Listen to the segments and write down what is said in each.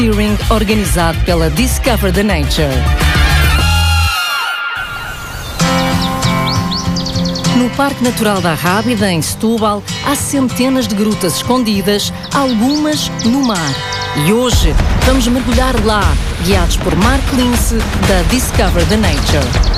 Steering organizado pela Discover the Nature. No Parque Natural da Rábida, em Setúbal, há centenas de grutas escondidas, algumas no mar. E hoje vamos mergulhar lá, guiados por Mark Lince, da Discover the Nature.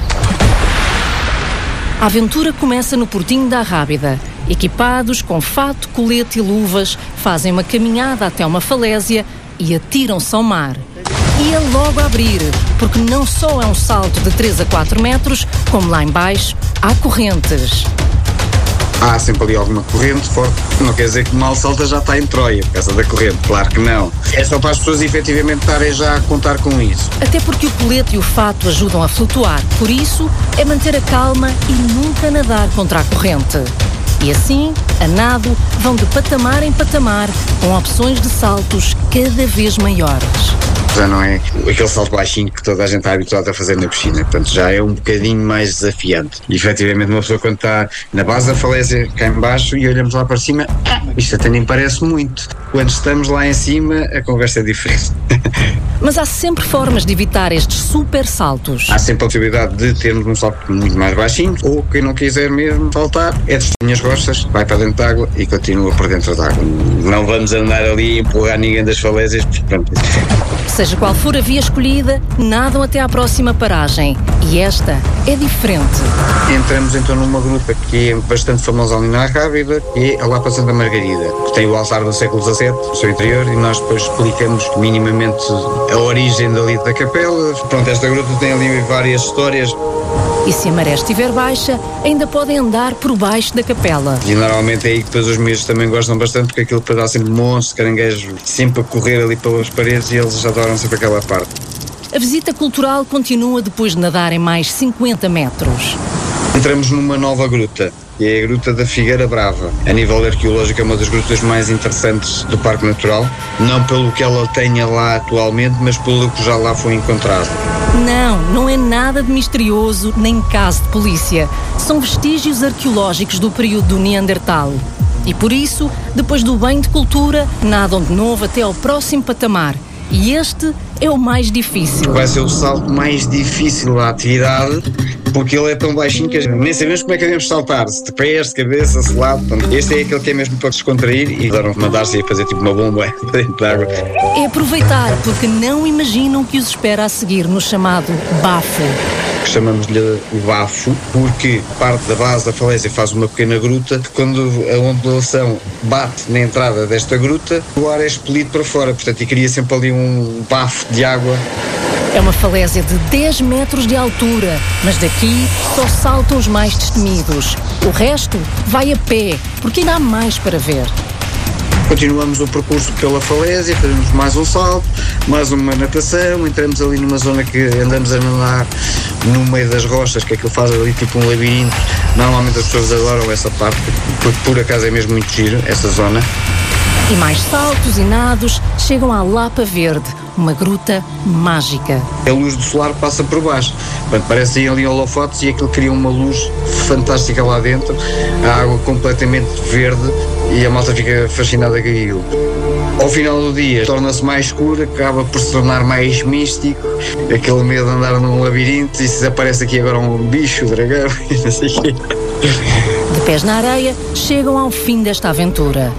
A aventura começa no Portinho da Rábida. Equipados com fato, colete e luvas, fazem uma caminhada até uma falésia e atiram-se ao mar. E é logo a abrir, porque não só é um salto de 3 a 4 metros, como lá em baixo há correntes. Há sempre ali alguma corrente forte. Não quer dizer que mal salta já está em Troia por causa da corrente, claro que não. É só para as pessoas efetivamente estarem já a contar com isso. Até porque o colete e o fato ajudam a flutuar, por isso é manter a calma e nunca nadar contra a corrente. E assim, a nado, vão de patamar em patamar, com opções de saltos cada vez maiores. Já não é aquele salto baixinho que toda a gente está habituada a fazer na piscina, portanto já é um bocadinho mais desafiante. E efetivamente uma pessoa quando está na base da falésia cá em baixo e olhamos lá para cima, isto até nem parece muito. Quando estamos lá em cima a conversa é diferente. Mas há sempre formas de evitar estes super saltos. Há sempre a possibilidade de termos um salto muito mais baixinho, ou quem não quiser mesmo saltar, é de minhas costas, vai para dentro da água e continua por dentro da água. Não vamos andar ali a empurrar ninguém das falésias, porque pronto. Seja qual for a via escolhida, nadam até à próxima paragem. E esta é diferente. Entramos então numa gruta que é bastante famosa ali na Rábida, que é a Lapa Santa Margarida, que tem o altar do século XVII no seu interior, e nós depois explicamos minimamente a origem dali da capela. Pronto, esta gruta tem ali várias histórias. E se a maré estiver baixa, ainda podem andar por baixo da capela. E normalmente é aí que depois os miúdos também gostam bastante, porque aquilo depois dá sempre monstros, caranguejos, sempre a correr ali pelas paredes, e eles adoram sempre aquela parte. A visita cultural continua depois de nadar em mais 50 metros. Entramos numa nova gruta, que é a Gruta da Figueira Brava. A nível arqueológico é uma das grutas mais interessantes do Parque Natural, não pelo que ela tenha lá atualmente, mas pelo que já lá foi encontrado. Não é nada de misterioso nem caso de polícia. São vestígios arqueológicos do período do Neandertal. E por isso, depois do banho de cultura, nadam de novo até ao próximo patamar. E este é o mais difícil. Vai ser o salto mais difícil da atividade, porque ele é tão baixinho que nem sabemos como é que devemos saltar, se de pés, de cabeça, se lado. Este é aquele que é mesmo para descontrair e adoram mandar-se a fazer tipo uma bomba dentro da água. É aproveitar, porque não imaginam o que os espera a seguir no chamado bafo. Chamamos-lhe o bafo, porque parte da base da falésia faz uma pequena gruta. Quando a ondulação bate na entrada desta gruta, o ar é expelido para fora, portanto, e cria sempre ali um bafo de água. É uma falésia de 10 metros de altura, mas daqui só saltam os mais destemidos. O resto vai a pé, porque ainda há mais para ver. Continuamos o percurso pela falésia, fazemos mais um salto, mais uma natação, entramos ali numa zona que andamos a nadar no meio das rochas, que aquilo faz ali tipo um labirinto. Normalmente as pessoas adoram essa parte, porque por acaso é mesmo muito giro, essa zona. E mais saltos e nados chegam à Lapa Verde, uma gruta mágica. A luz do solar passa por baixo, portanto parecem ali holofotes e aquilo cria uma luz fantástica lá dentro, a água completamente verde e a malta fica fascinada com aquilo. Ao final do dia torna-se mais escuro, acaba por se tornar mais místico, aquele medo de andar num labirinto e se aparece aqui agora um bicho, dragão e não sei o quê. De pés na areia, chegam ao fim desta aventura.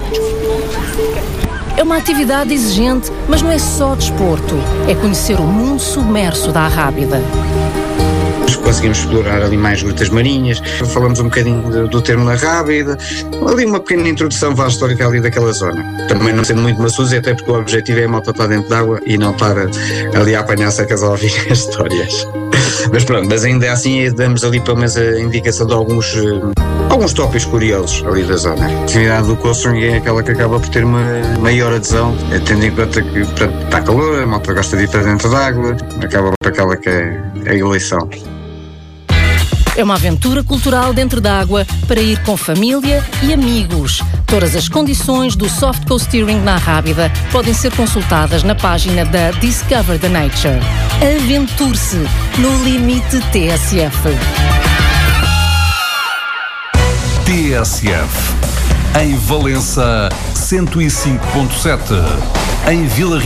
É uma atividade exigente, mas não é só desporto. É conhecer o mundo submerso da Rábida. Conseguimos explorar ali mais grutas marinhas, falamos um bocadinho do termo da Rábida, ali uma pequena introdução à história ali daquela zona. Também não sendo muito maçudos, até porque o objetivo é a malta estar dentro d'água e não estar ali a apanhar secas a ouvir as histórias. Mas pronto, mas ainda assim damos ali pelo menos a indicação de alguns tópicos curiosos ali da zona. A atividade do coastering é aquela que acaba por ter uma maior adesão, tendo em conta que está calor, a malta gosta de ir para dentro d'água, acaba por aquela que é a eleição. É uma aventura cultural dentro d'água para ir com família e amigos. Todas as condições do Soft Coastering na Rábida podem ser consultadas na página da Discover the Nature. Aventure-se no limite TSF. TSF. Em Valença, 105.7. Em Vila